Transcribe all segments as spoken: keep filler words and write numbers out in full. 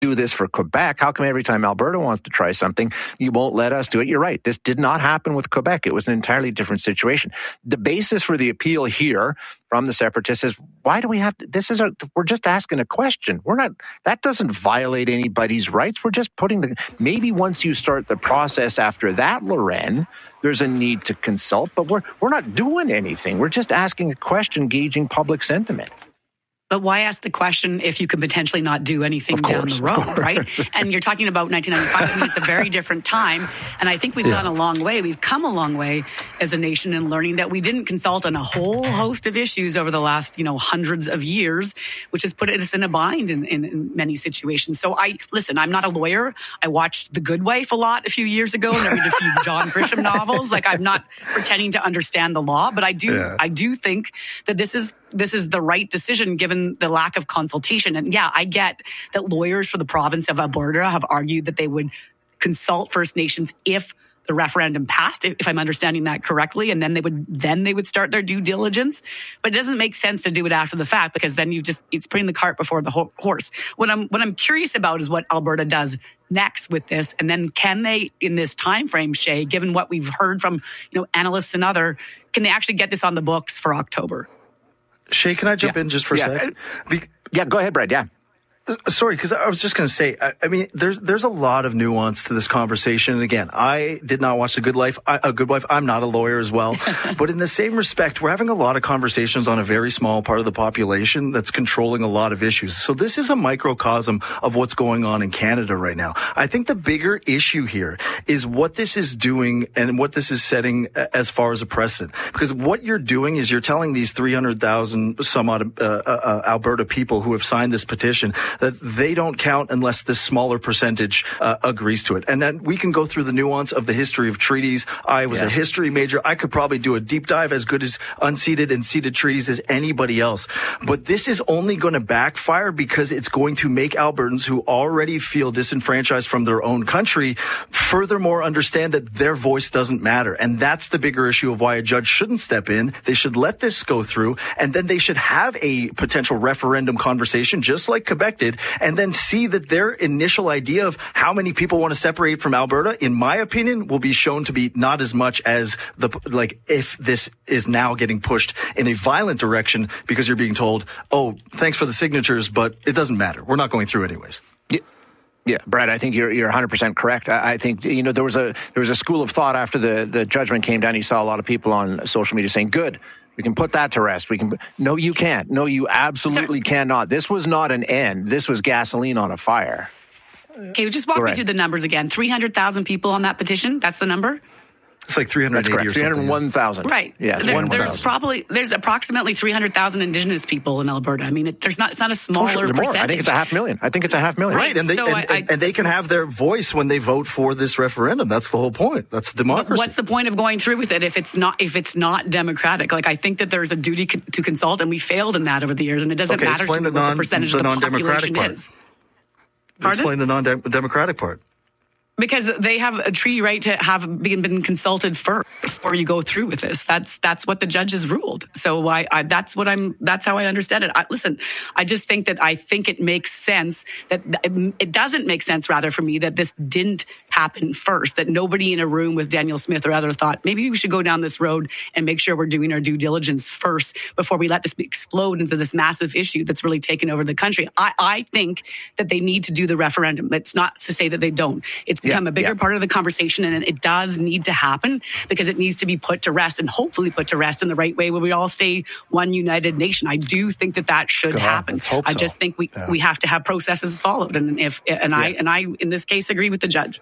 do this for Quebec. How come every time Alberta wants to try something, you won't let us do it? You're right. This did not happen with Quebec. It was an entirely different situation. The basis for the appeal here from the separatists is, why do we have to, this is a, we're just asking a question. We're not, that doesn't violate anybody's rights. We're just putting the, maybe once you start the process after that, Loren, there's a need to consult, but we're, we're not doing anything. We're just asking a question, gauging public sentiment. But why ask the question if you could potentially not do anything course, down the road, right? And you're talking about nineteen ninety-five. I mean, it's a very different time. And I think we've yeah. gone a long way. We've come a long way as a nation in learning that we didn't consult on a whole host of issues over the last, you know, hundreds of years, which has put us in a bind in, in, in many situations. So I, listen, I'm not a lawyer. I watched The Good Wife a lot a few years ago and I read a few John Grisham novels. Like, I'm not pretending to understand the law, but I do, yeah. I do think that this is, this is the right decision given the lack of consultation. And yeah, I get that lawyers for the province of Alberta have argued that they would consult First Nations if the referendum passed, if I'm understanding that correctly, and then they would then they would start their due diligence. But it doesn't make sense to do it after the fact, because then you just it's putting the cart before the horse. What I'm what I'm curious about is what Alberta does next with this, and then can they, in this time frame, Shay, given what we've heard from you know analysts and other, can they actually get this on the books for October? Shay, can I jump yeah. in just for yeah. a second? Be- yeah, go ahead, Brad. Yeah. Sorry, because I was just going to say, I, I mean, there's there's a lot of nuance to this conversation. And again, I did not watch The Good Life. I, a Good Wife. I'm not a lawyer as well. But in the same respect, we're having a lot of conversations on a very small part of the population that's controlling a lot of issues. So this is a microcosm of what's going on in Canada right now. I think the bigger issue here is what this is doing and what this is setting as far as a precedent. Because what you're doing is you're telling these three hundred thousand some odd uh, uh, Alberta people who have signed this petition that they don't count unless this smaller percentage uh, agrees to it. And then we can go through the nuance of the history of treaties. I was yeah. a history major. I could probably do a deep dive as good as unceded and ceded treaties as anybody else. But this is only going to backfire because it's going to make Albertans who already feel disenfranchised from their own country furthermore understand that their voice doesn't matter. And that's the bigger issue of why a judge shouldn't step in. They should let this go through, and then they should have a potential referendum conversation, just like Quebec did, and then see that their initial idea of how many people want to separate from Alberta, in my opinion, will be shown to be not as much as the, like, if this is now getting pushed in a violent direction because you're being told, oh, thanks for the signatures, but it doesn't matter. We're not going through anyways. Yeah. Yeah, Brad, I think you're you're one hundred percent correct. I, I think, you know, there was a there was a school of thought after the, the judgment came down. You saw a lot of people on social media saying, good, we can put that to rest. We can. No, you can't. No, you absolutely Sir. cannot. This was not an end. This was gasoline on a fire. Okay, just walk me through the numbers again. three hundred thousand people on that petition. That's the number? It's like three hundred eighty or something. three hundred one thousand. Right. Yeah. There, one, there's one probably, there's approximately three hundred thousand Indigenous people in Alberta. I mean, it, there's not, it's not a smaller oh, sure, percentage. I think it's a half million. I think it's a half million. Right. And they, so and, I, and they can have their voice when they vote for this referendum. That's the whole point. That's democracy. What's the point of going through with it if it's not, if it's not democratic? Like, I think that there's a duty co- to consult, and we failed in that over the years, and it doesn't okay, matter to me the what non, the percentage the of the non-democratic population part. is. Pardon? Explain the non-democratic part. Because they have a treaty right to have been, been consulted first before you go through with this. That's that's what the judges ruled. So I, I that's what I'm. That's how I understand it. I, listen, I just think that I think it makes sense that it, it doesn't make sense, rather, for me, that this didn't happen first. That nobody in a room with Danielle Smith or other thought maybe we should go down this road and make sure we're doing our due diligence first before we let this explode into this massive issue that's really taken over the country. I, I think that they need to do the referendum. It's not to say that they don't. It's become yeah, a bigger yeah. part of the conversation, and it does need to happen because it needs to be put to rest, and hopefully put to rest in the right way where we all stay one united nation. I do think that that should God, happen. so. I just think we, yeah. we have to have processes followed, and if and yeah. I and I in this case agree with the judge.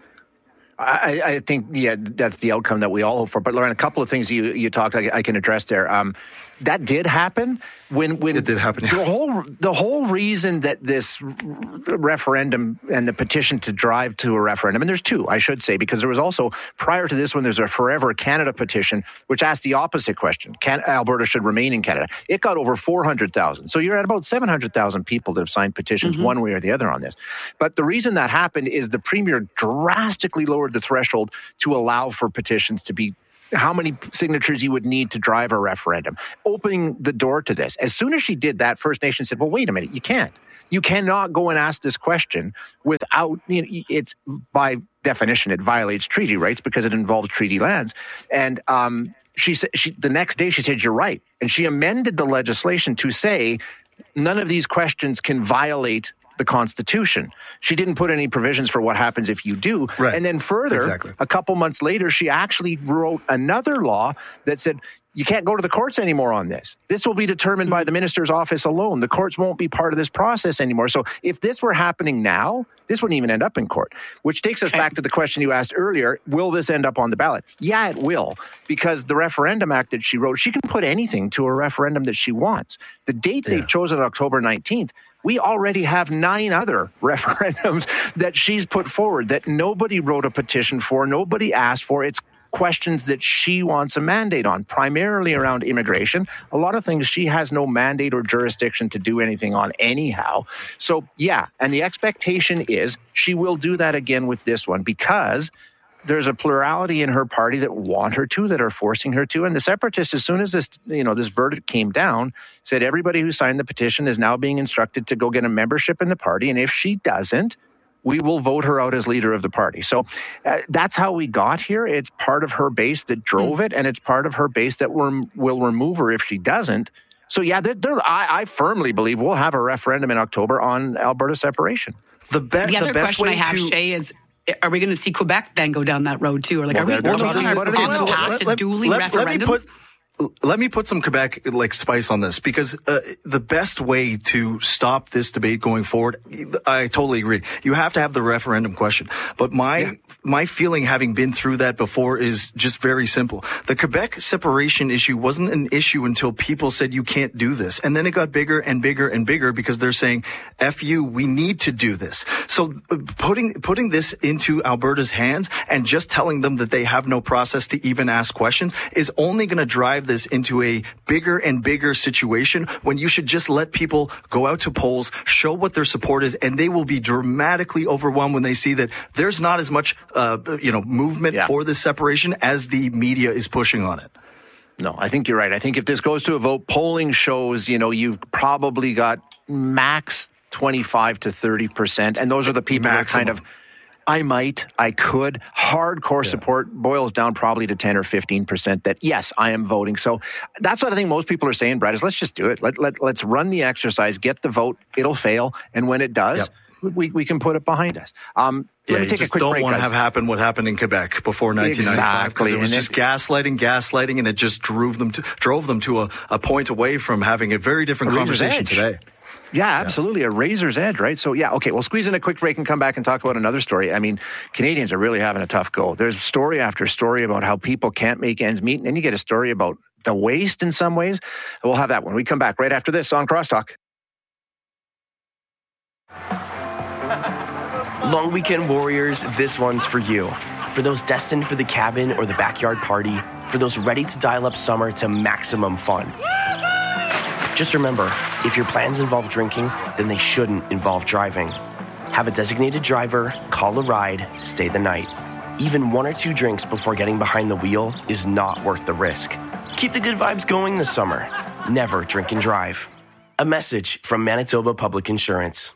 I, I think, yeah, that's the outcome that we all hope for. But, Lauren, a couple of things you, you talked, I, I can address there. Um, that did happen when, when it did happen. Yeah. The whole the whole reason that this referendum and the petition to drive to a referendum, and there's two, I should say, because there was also, prior to this one, there's a Forever Canada petition, which asked the opposite question. Can, Alberta should remain in Canada. It got over four hundred thousand. So you're at about seven hundred thousand people that have signed petitions mm-hmm. one way or the other on this. But the reason that happened is the Premier drastically lowered the threshold to allow for petitions to be how many signatures you would need to drive a referendum, opening the door to this. As soon as she did that, First Nation said, well, wait a minute, you can't. You cannot go and ask this question without, you know, it's by definition, it violates treaty rights because it involves treaty lands. And um, she said, she, the next day she said, you're right. And she amended the legislation to say none of these questions can violate the Constitution. She didn't put any provisions for what happens if you do. Right. And then further, exactly. a couple months later, she actually wrote another law that said, you can't go to the courts anymore on this. This will be determined by the minister's office alone. The courts won't be part of this process anymore. So if this were happening now, this wouldn't even end up in court, which takes us okay. back to the question you asked earlier. Will this end up on the ballot? Yeah, it will, because the Referendum Act that she wrote, she can put anything to a referendum that she wants. The date yeah. they've chosen, October nineteenth, we already have nine other referendums that she's put forward that nobody wrote a petition for, nobody asked for. It's questions that she wants a mandate on, primarily around immigration. A lot of things she has no mandate or jurisdiction to do anything on anyhow. So, yeah, and the expectation is she will do that again with this one because there's a plurality in her party that want her to, that are forcing her to. And the Separatists, as soon as this, you know, this verdict came down, said everybody who signed the petition is now being instructed to go get a membership in the party. And if she doesn't, we will vote her out as leader of the party. So uh, that's how we got here. It's part of her base that drove it, and it's part of her base that will, will remove her if she doesn't. So, yeah, they're, they're, I, I firmly believe we'll have a referendum in October on Alberta separation. The, be- the other the best question way I have, to- Shay, is are we going to see Quebec then go down that road too? Or like, well, are we talking about on the path to duly let, referendums? Let me put, Let me put some Quebec like spice on this, because uh, the best way to stop this debate going forward, I totally agree. You have to have the referendum question. But my yeah. my feeling, having been through that before, is just very simple. The Quebec separation issue wasn't an issue until people said you can't do this. And then it got bigger and bigger and bigger because they're saying, F you, we need to do this. So uh, putting putting this into Alberta's hands and just telling them that they have no process to even ask questions is only going to drive this into a bigger and bigger situation, when you should just let people go out to polls, show what their support is, and they will be dramatically overwhelmed when they see that there's not as much uh, you know, movement yeah. for this separation as the media is pushing on it. No, I think you're right. I think if this goes to a vote, polling shows, you know, you've probably got max twenty-five to thirty percent, and those are the people Maximum. that kind of I might, I could. Hardcore yeah. support boils down probably to ten or fifteen percent that, yes, I am voting. So that's what I think most people are saying, Brad, is let's just do it. Let, let, let's run the exercise, get the vote. It'll fail. And when it does, yep. we, we can put it behind us. Um, yeah, let me take you a quick don't break, want guys. to have happen what happened in Quebec before nineteen ninety-five. Exactly. It was and just it, gaslighting, gaslighting, and it just drove them to, drove them to a, a point away from having a very different a conversation today. Yeah, absolutely. Yeah. A razor's edge, right? So, yeah, okay, we'll squeeze in a quick break and come back and talk about another story. I mean, Canadians are really having a tough go. There's story after story about how people can't make ends meet, and then you get a story about the waste in some ways. We'll have that when we come back right after this on Crosstalk. Long weekend warriors, this one's for you. For those destined for the cabin or the backyard party, for those ready to dial up summer to maximum fun. Just remember, if your plans involve drinking, then they shouldn't involve driving. Have a designated driver, call a ride, stay the night. Even one or two drinks before getting behind the wheel is not worth the risk. Keep the good vibes going this summer. Never drink and drive. A message from Manitoba Public Insurance.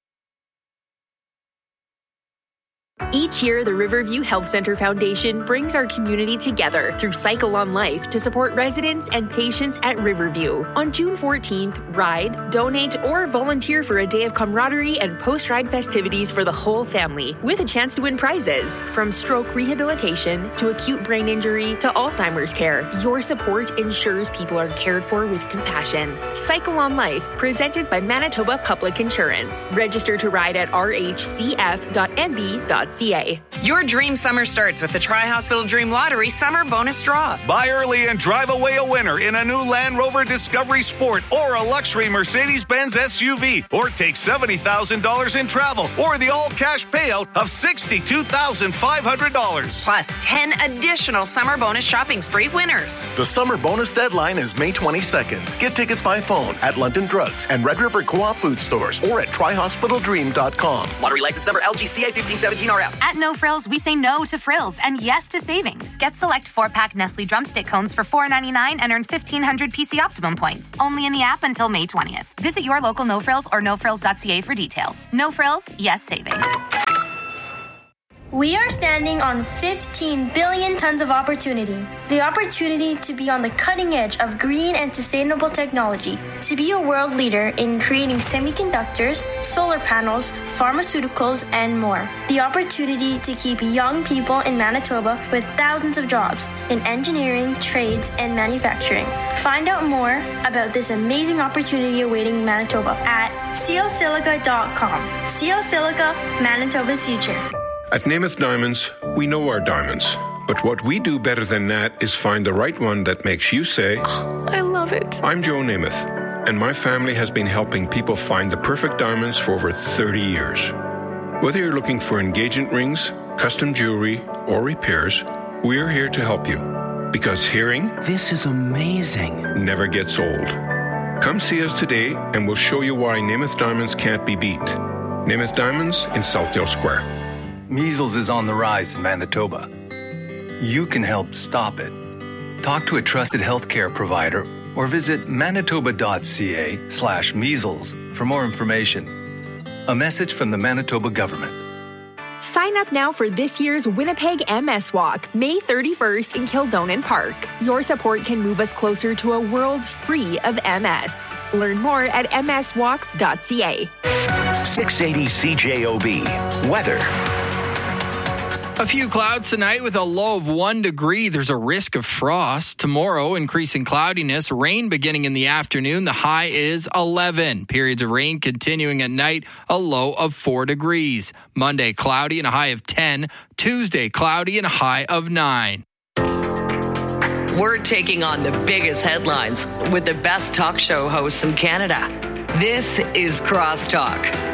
Each year, the Riverview Health Centre Foundation brings our community together through Cycle on Life to support residents and patients at Riverview. On June fourteenth, ride, donate, or volunteer for a day of camaraderie and post-ride festivities for the whole family, with a chance to win prizes. From stroke rehabilitation to acute brain injury to Alzheimer's care, your support ensures people are cared for with compassion. Cycle on Life, presented by Manitoba Public Insurance. Register to ride at r h c f dot n b dot c a. Your dream summer starts with the Tri-Hospital Dream Lottery Summer Bonus Draw. Buy early and drive away a winner in a new Land Rover Discovery Sport or a luxury Mercedes-Benz S U V, or take seventy thousand dollars in travel or the all-cash payout of sixty-two thousand five hundred dollars. Plus ten additional Summer Bonus Shopping Spree winners. The Summer Bonus deadline is May twenty-second. Get tickets by phone at London Drugs and Red River Co-op food stores or at tri hospital dream dot com. Lottery license number L G C A fifteen seventeen R F. At No Frills, we say no to frills and yes to savings. Get select four-pack Nestle Drumstick cones for four ninety-nine and earn fifteen hundred P C Optimum points. Only in the app until May twentieth. Visit your local No Frills or no frills dot c a for details. No Frills, yes savings. We are standing on fifteen billion tons of opportunity. The opportunity to be on the cutting edge of green and sustainable technology, to be a world leader in creating semiconductors, solar panels, pharmaceuticals, and more. The opportunity to keep young people in Manitoba with thousands of jobs in engineering, trades, and manufacturing. Find out more about this amazing opportunity awaiting Manitoba at ceosilica dot com. Ceosilica, Manitoba's future. At Namath Diamonds, we know our diamonds. But what we do better than that is find the right one that makes you say, oh, I love it. I'm Joe Namath, and my family has been helping people find the perfect diamonds for over thirty years. Whether you're looking for engagement rings, custom jewelry, or repairs, we're here to help you. Because hearing, this is amazing, never gets old. Come see us today, and we'll show you why Namath Diamonds can't be beat. Namath Diamonds in Southdale Square. Measles is on the rise in Manitoba. You can help stop it. Talk to a trusted healthcare provider or visit manitoba dot c a slash measles for more information. A message from the Manitoba government. Sign up now for this year's Winnipeg M S Walk, May thirty-first in Kildonan Park. Your support can move us closer to a world free of M S. Learn more at m s walks dot c a. six eighty C J O B. Weather. A few clouds tonight with a low of one degree. There's a risk of frost. Tomorrow, increasing cloudiness. Rain beginning in the afternoon. The high is eleven. Periods of rain continuing at night. A low of four degrees. Monday, cloudy and a high of ten. Tuesday, cloudy and a high of nine. We're taking on the biggest headlines with the best talk show hosts in Canada. This is Crosstalk.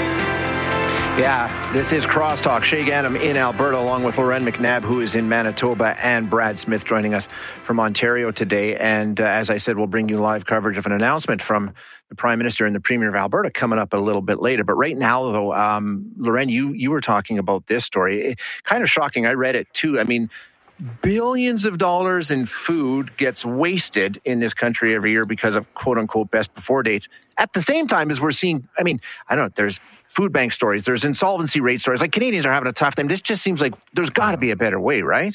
Yeah, this is Crosstalk. Shay Gannam in Alberta, along with Loren McNabb, who is in Manitoba, and Brad Smith joining us from Ontario today. And uh, as I said, we'll bring you live coverage of an announcement from the Prime Minister and the Premier of Alberta coming up a little bit later. But right now, though, um, Loren, you, you were talking about this story. It, kind of shocking. I read it, too. I mean, billions of dollars in food gets wasted in this country every year because of quote-unquote best before dates. At the same time as we're seeing, I mean, I don't know, there's food bank stories, there's insolvency rate stories. Like, Canadians are having a tough time. This just seems like there's got to be a better way, right?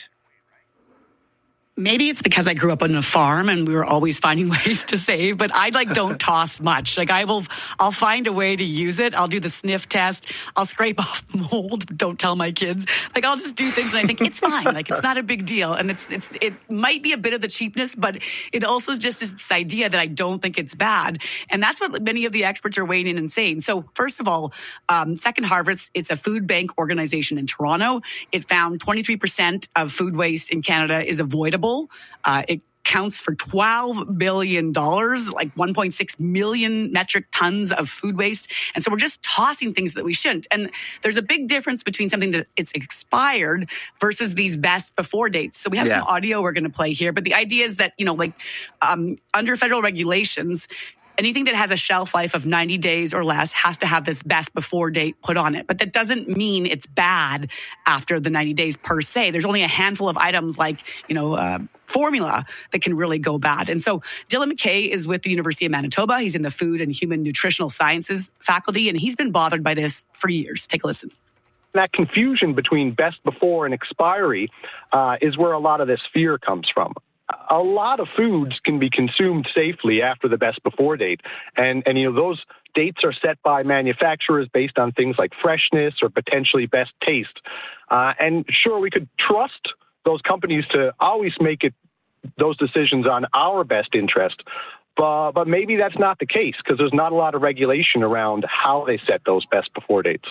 Maybe it's because I grew up on a farm and we were always finding ways to save, but I like don't toss much. Like I will, I'll find a way to use it. I'll do the sniff test. I'll scrape off mold. Don't tell my kids. Like I'll just do things and I think it's fine. Like it's not a big deal. And it's, it's, it might be a bit of the cheapness, but it also just is this idea that I don't think it's bad. And that's what many of the experts are weighing in and saying. So first of all, um, Second Harvest, it's a food bank organization in Toronto. It found twenty-three percent of food waste in Canada is avoidable. Uh, it counts for twelve billion dollars, like one point six million metric tons of food waste. And so we're just tossing things that we shouldn't. And there's a big difference between something that it's expired versus these best before dates. So we have yeah. some audio we're going to play here. But the idea is that, you know, like um, under federal regulations, anything that has a shelf life of ninety days or less has to have this best before date put on it. But that doesn't mean it's bad after the ninety days per se. There's only a handful of items like, you know, uh, formula that can really go bad. And so Dylan McKay is with the University of Manitoba. He's in the Food and Human Nutritional Sciences faculty, and he's been bothered by this for years. Take a listen. That confusion between best before and expiry uh, is where a lot of this fear comes from. A lot of foods can be consumed safely after the best before date. And, and, you know, those dates are set by manufacturers based on things like freshness or potentially best taste. Uh, and sure, we could trust those companies to always make it those decisions on our best interest. But, but maybe that's not the case because there's not a lot of regulation around how they set those best before dates.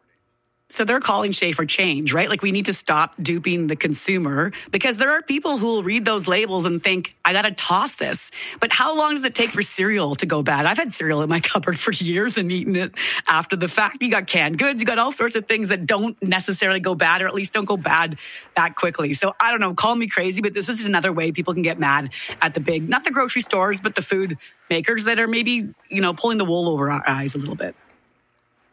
So they're calling Shay for change, right? Like we need to stop duping the consumer because there are people who will read those labels and think, I got to toss this. But how long does it take for cereal to go bad? I've had cereal in my cupboard for years and eaten it after the fact. You got canned goods. You got all sorts of things that don't necessarily go bad or at least don't go bad that quickly. So I don't know, call me crazy, but this is another way people can get mad at the big, not the grocery stores, but the food makers that are maybe, you know, pulling the wool over our eyes a little bit.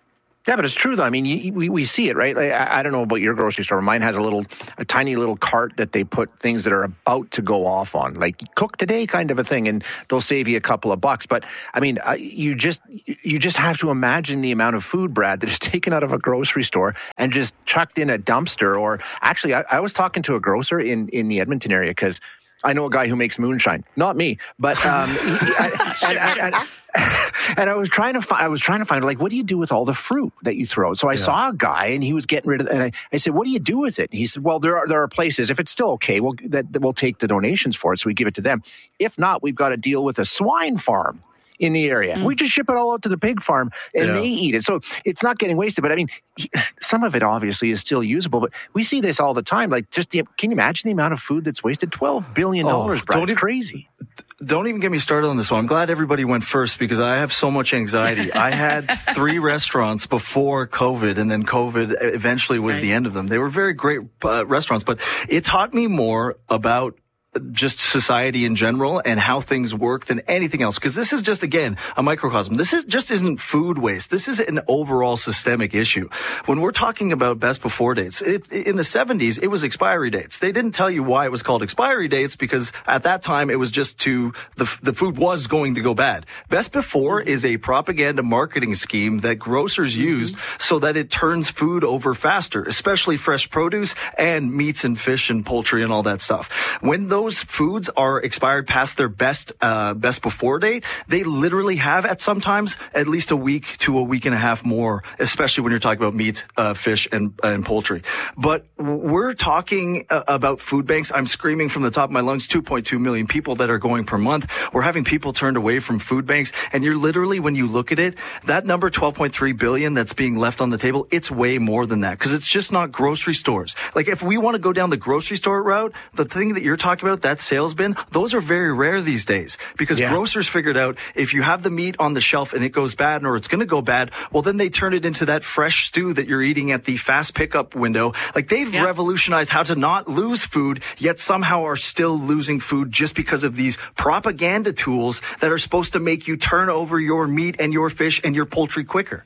Yeah, but it's true, though. I mean, you, we, we see it, right? Like, I, I don't know about your grocery store. Mine has a little, a tiny little cart that they put things that are about to go off on, like cook today kind of a thing, and they'll save you a couple of bucks. But, I mean, uh, you just you just have to imagine the amount of food, Brad, that is taken out of a grocery store and just chucked in a dumpster. Or actually, I, I was talking to a grocer in, in the Edmonton area because I know a guy who makes moonshine. Not me, but um, he, I, and, and, and, and I was trying to find. I was trying to find like, what do you do with all the fruit that you throw? So I yeah. saw a guy, and he was getting rid of. And I, I said, "What do you do with it?" And he said, "Well, there are there are places. If it's still okay, we'll that we'll take the donations for it, so we give it to them. If not, we've got to deal with a swine farm in the area. Mm. We just ship it all out to the pig farm, and yeah. they eat it. So it's not getting wasted. But I mean, some of it obviously is still usable. But we see this all the time. Like, just the, can you imagine the amount of food that's wasted? Twelve billion dollars, oh, Brad. It's crazy. Don't even get me started on this one. I'm glad everybody went first because I have so much anxiety. I had three restaurants before COVID, and then COVID eventually was right. the end of them. They were very great uh, restaurants, but it taught me more about just society in general and how things work than anything else. Because this is just, again, a microcosm. This is just isn't food waste. This is an overall systemic issue. When we're talking about best before dates, it, in the seventies, it was expiry dates. They didn't tell you why it was called expiry dates because at that time it was just to, the, the food was going to go bad. Best before is a propaganda marketing scheme that grocers mm-hmm. used so that it turns food over faster, especially fresh produce and meats and fish and poultry and all that stuff. When those Those foods are expired past their best uh, best before date, they literally have at sometimes at least a week to a week and a half more, especially when you're talking about meat, uh, fish, and, and poultry. But we're talking uh, about food banks. I'm screaming from the top of my lungs, two point two million people that are going per month. We're having people turned away from food banks. And you're literally, when you look at it, that number twelve point three billion that's being left on the table, it's way more than that because it's just not grocery stores. Like if we want to go down the grocery store route, the thing that you're talking about, that sales bin, those are very rare these days because yeah. grocers figured out if you have the meat on the shelf and it goes bad or it's going to go bad, well, then they turn it into that fresh stew that you're eating at the fast pickup window. Like they've yeah. revolutionized how to not lose food, yet somehow are still losing food just because of these propaganda tools that are supposed to make you turn over your meat and your fish and your poultry quicker.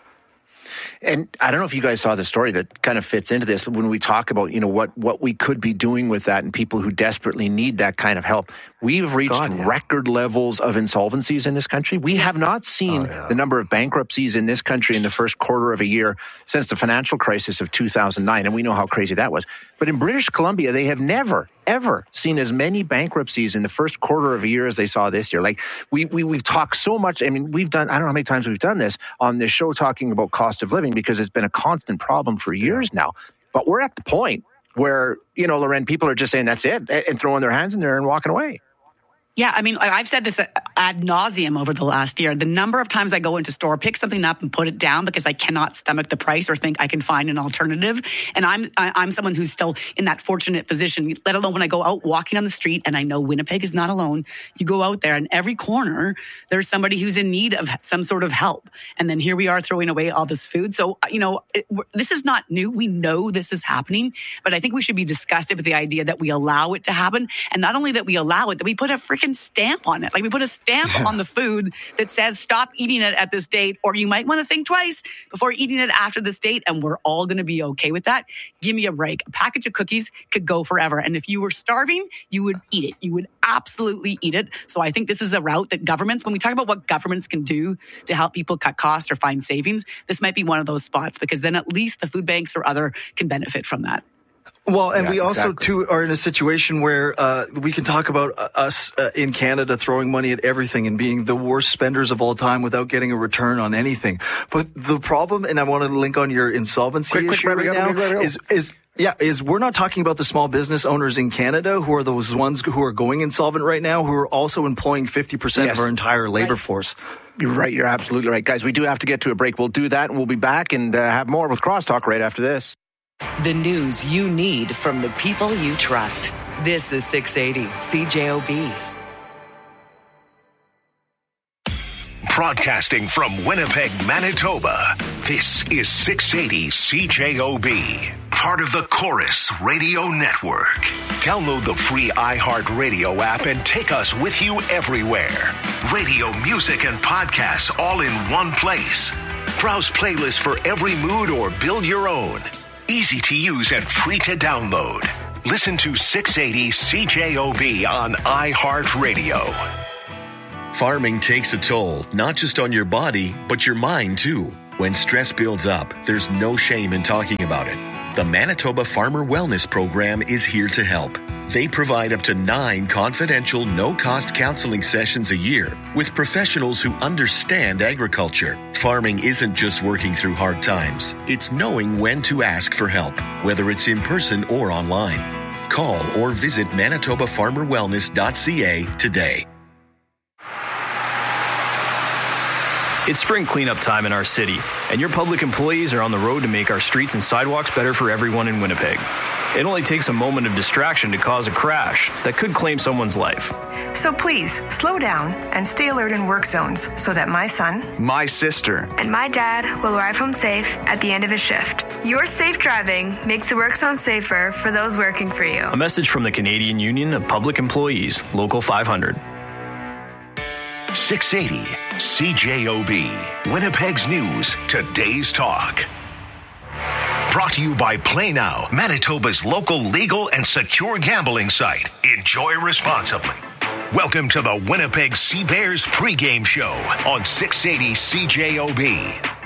And I don't know if you guys saw the story that kind of fits into this when we talk about, you know, what, what we could be doing with that and people who desperately need that kind of help. We've reached God, yeah. record levels of insolvencies in this country. We have not seen oh, yeah. the number of bankruptcies in this country in the first quarter of a year since the financial crisis of two thousand nine. And we know how crazy that was. But in British Columbia, they have never, ever seen as many bankruptcies in the first quarter of a year as they saw this year. Like we, we, we've talked so much. I mean, we've done, I don't know how many times we've done this on this show talking about cost of living because it's been a constant problem for years now. But we're at the point where, you know, Loren, people are just saying that's it and throwing their hands in there and walking away. Yeah, I mean, I've said this ad nauseum over the last year. The number of times I go into store, pick something up and put it down because I cannot stomach the price or think I can find an alternative. And I'm I'm someone who's still in that fortunate position, let alone when I go out walking on the street, and I know Winnipeg is not alone. You go out there and every corner, there's somebody who's in need of some sort of help. And then here we are throwing away all this food. So, you know, it, this is not new. We know this is happening, but I think we should be disgusted with the idea that we allow it to happen. And not only that we allow it, that we put a freaking stamp on it. Like we put a stamp yeah. on the food that says stop eating it at this date, or you might want to think twice before eating it after this date, and we're all going to be okay with that. Give me a break. A package of cookies could go forever. And if you were starving, you would eat it. You would absolutely eat it. So I think this is a route that governments, when we talk about what governments can do to help people cut costs or find savings, this might be one of those spots because then at least the food banks or other can benefit from that. Well, and yeah, we also, exactly. too, are in a situation where uh, we can talk about uh, us uh, in Canada throwing money at everything and being the worst spenders of all time without getting a return on anything. But the problem, and I want to link on your insolvency quick, issue quick, right now, right is, is yeah, is we're not talking about the small business owners in Canada who are those ones who are going insolvent right now, who are also employing fifty percent yes. of our entire labor right. force. You're right. You're absolutely right. Guys, we do have to get to a break. We'll do that, and we'll be back and uh, have more with Crosstalk right after this. The news you need from the people you trust. This is six eighty C J O B. Broadcasting from Winnipeg, Manitoba, this is six eighty C J O B. Part of the Chorus Radio Network. Download the free iHeartRadio app and take us with you everywhere. Radio, music, and podcasts all in one place. Browse playlists for every mood or build your own. Easy to use and free to download. Listen to six eighty C J O B on iHeartRadio. Farming takes a toll, not just on your body, but your mind too. When stress builds up, there's no shame in talking about it. The Manitoba Farmer Wellness Program is here to help. They provide up to nine confidential, no-cost counseling sessions a year with professionals who understand agriculture. Farming isn't just working through hard times. It's knowing when to ask for help, whether it's in person or online. Call or visit manitoba farmer wellness dot c a today. It's spring cleanup time in our city, and your public employees are on the road to make our streets and sidewalks better for everyone in Winnipeg. It only takes a moment of distraction to cause a crash that could claim someone's life. So please, slow down and stay alert in work zones so that my son, my sister, and my dad will arrive home safe at the end of his shift. Your safe driving makes the work zone safer for those working for you. A message from the Canadian Union of Public Employees, Local five hundred. six eighty C J O B, Winnipeg's News, Today's Talk. Brought to you by Play Now, Manitoba's local legal and secure gambling site. Enjoy responsibly. Welcome to the Winnipeg Sea Bears pregame show on six eighty C J O B.